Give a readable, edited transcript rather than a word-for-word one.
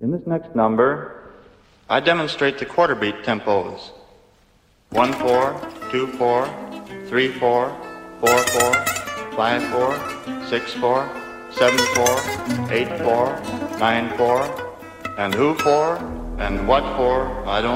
In this next number, I demonstrate the quarter beat tempos. 1-4, 2-4, 3-4, 4-4, 5-4, 6-4, 7-4, 8-4, 9-4, and who for and what for, I don't